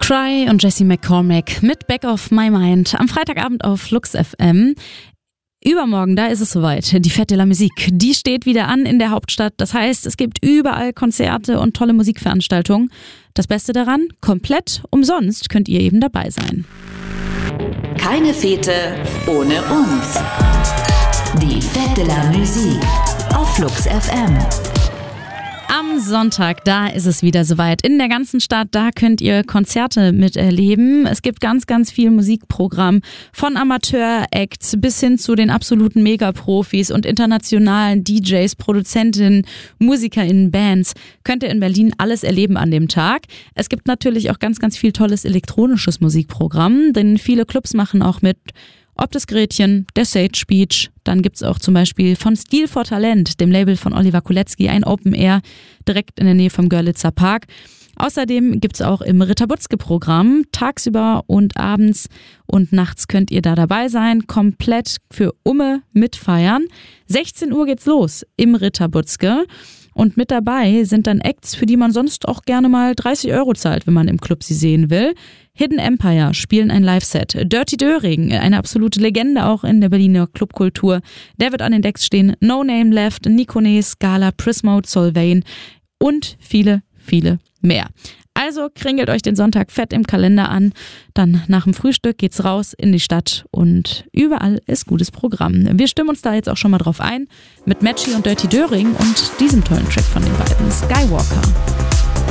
Cry und Jesse McCormack mit Back of My Mind am Freitagabend auf Flux FM. Übermorgen, da ist es soweit. Die Fête de la Musique, die steht wieder an in der Hauptstadt. Das heißt, es gibt überall Konzerte und tolle Musikveranstaltungen. Das Beste daran, komplett umsonst könnt ihr eben dabei sein. Keine Fete ohne uns. Die Fête de la Musique auf Flux FM. Am Sonntag, da ist es wieder soweit. In der ganzen Stadt, da könnt ihr Konzerte miterleben. Es gibt ganz, ganz viel Musikprogramm. Von Amateur-Acts bis hin zu den absoluten Megaprofis und internationalen DJs, Produzentinnen, MusikerInnen, Bands. Könnt ihr in Berlin alles erleben an dem Tag. Es gibt natürlich auch ganz, ganz viel tolles elektronisches Musikprogramm, denn viele Clubs machen auch mit Ob das Gretchen, der Sage Speech. Dann gibt's auch zum Beispiel von Stil for Talent, dem Label von Oliver Kolecki, ein Open Air direkt in der Nähe vom Görlitzer Park. Außerdem gibt's auch im Ritter-Butzke-Programm tagsüber und abends und nachts könnt ihr da dabei sein, komplett für Umme mitfeiern. 16 Uhr geht's los im Ritter-Butzke. Und mit dabei sind dann Acts, für die man sonst auch gerne mal 30 € zahlt, wenn man im Club sie sehen will. Hidden Empire spielen ein Live-Set. Dirty Döring, eine absolute Legende auch in der Berliner Clubkultur. Der wird an den Decks stehen. No Name Left, Nikone, Scala, Prismode, Solveig und viele, viele mehr. Also kringelt euch den Sonntag fett im Kalender an. Dann nach dem Frühstück geht's raus in die Stadt und überall ist gutes Programm. Wir stimmen uns da jetzt auch schon mal drauf ein mit Matchy und Dirty Döring und diesem tollen Track von den beiden, Skywalker.